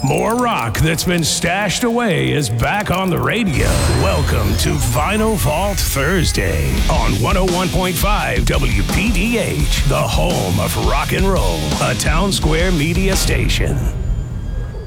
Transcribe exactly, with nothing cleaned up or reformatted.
More rock that's been stashed away is back on the radio. Welcome to Vinyl Vault Thursday on one oh one point five W P D H, the home of rock and roll, a Town Square media station.